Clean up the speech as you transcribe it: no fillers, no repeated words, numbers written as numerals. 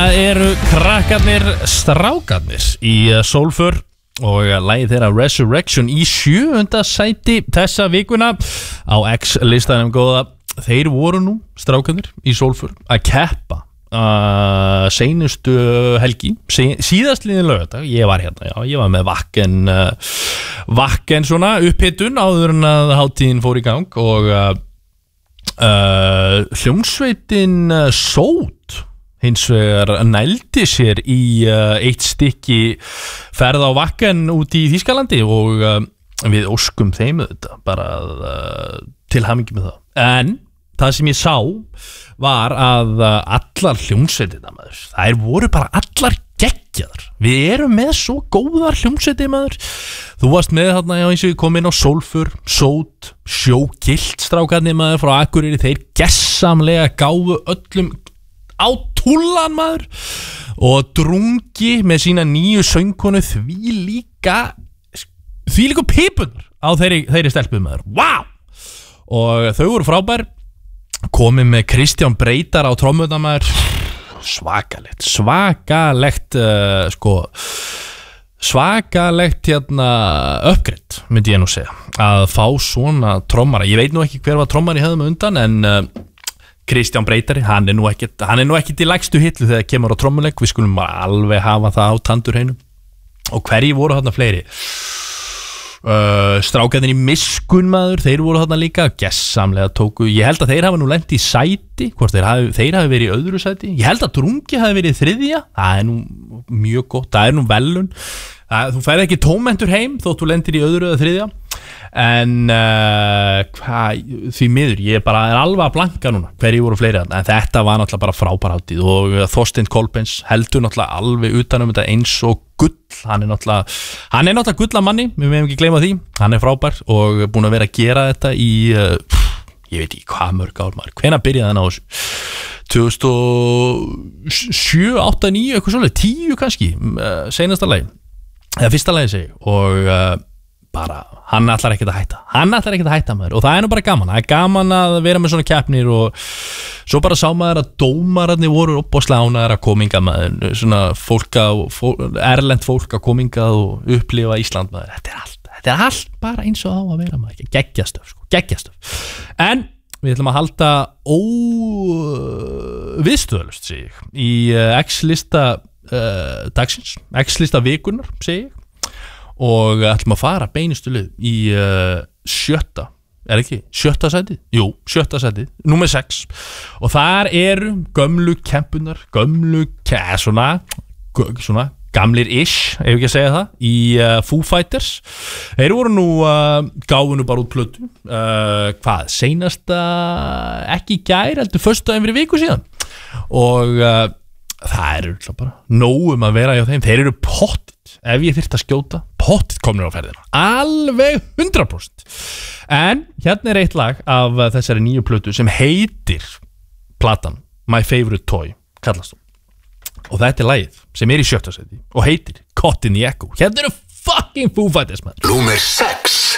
eru krakkarnir strákarnir í Soulfur og lagið þeirra Resurrection í 7. sæti þessa vikuna á X-listanum góða. Þeir voru nú strákarnir í Soulfur að keppa seinustu helgi síðastliðin laugardag. Ég var hérna, já, ég var með vakken svona upphittun áður en að hátíðin fór í gang og hljómsveitin Sót hins vegar nældi sér í eitt stykki ferð á vakken út í Þýskalandi og við óskum þeim þetta bara til hamingju með það. En það sem ég sá var að allar hljómsveitina maður, þær voru bara allar geggjaðar. Við erum með svo góðar hljómsveitir maður. Þú varst með þarna, já, eins og ég kom inn á Soulfur, Sót, Sjókilt strákarnir maður frá Akureyri, þeir gessamlega gáfu öllum á tullan maður og Drungi með sína nýju söngkonu því líka pipunar á þeirri stelpu maður. Wow! Og þau voru frábær, komið með Kristján Breitar á trommurnar maður, svakalegt hérna uppgreitt myndi ég nú segja að fá svona trommara. Ég veit nú ekki hver var trommari hefðum undan en Kristján Breitari, hann er nú ekki til lægstu hillu þegar kemur á trommuleik. Við skulum bara alveg hafa það á tandurheinum. Og hverji voru þarna fleiri? Strákarnir í Miskun maður, þeir voru þarna líka gessamlega tóku, ég held að þeir hafa nú lent í sæti, hvort þeir hafi verið í öðru sæti, ég held að Drungi hafi verið í 3. það er nú mjög gott, það er nú velun, þú færð ekki tómentur heim þótt þú lendir í öðru eða 3. En því miður, ég bara er alveg að blanka núna hverju voru fleiri þarna, en þetta var náttúrulega bara frábær hátíð og Þorsteinn Kolbens heldur náttúrulega alveg utanum þetta eins og gull. Hann er náttúrulega gullamanni, við meðum ekki gleyma því, hann er frábær og búin að vera að gera þetta í ég veit ekki hvað mörg ár maður, hvenær byrjaði hann á þessu 2007, 8, 9 eitthvað svolítið, 10 kannski seinasta lagi, eða fyrsta lagi segi og bara, hann ætlar ekkert að hætta maður og það er nú bara gaman, það er gaman að vera með svona keppnir og svo bara sá maður að dómararnir voru opbáslega ánægðir að kominga maður, svona erlent fólk að kominga og upplifa Ísland maður, þetta er allt bara eins og á að vera maður, geggjastöf, en við ætlum að halda viðstöðalust segi ég, í X-lista dagsins, X-lista vikunar segi ég og ætlum að fara beinustu leið í 7. er ekki, 7. sætið? Jú, 7. sætið, númer 6 og þar eru gömlu kempunar, svona gamlir-ish, ef ekki að segja það, í Foo Fighters. Þeir voru nú, gáfu nú bara út plötu, seinasta, ekki í gær, heldur föstudaginn fyrir viku síðan og það eru bara nóg að vera hjá þeim, þeir eru pottit, ef ég þyrfti að skjóta, pottit komnir á ferðina, alveg 100%. En hérna er eitt lag af þessari nýju plötu sem heitir platan My Favorite Toy, kallast hún. Og þetta er lagið sem er í 7. sæti og heitir Caught in the Echo. Hérna eru fucking Foo Fighters maður. Númer 6.